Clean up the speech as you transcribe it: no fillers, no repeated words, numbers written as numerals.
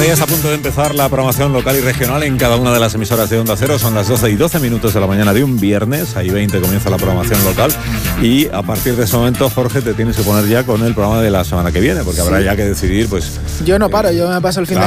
Comienza ya, está a punto de empezar la programación local y regional en cada una de las emisoras de Onda Cero. Son las 12:12 de la mañana de un viernes. Ahí 20 comienza la programación local. Y a partir de ese momento, Jorge, te tienes que poner ya con el programa de la semana que viene, porque habrá ya que decidir, pues... Yo no paro, yo me paso el fin de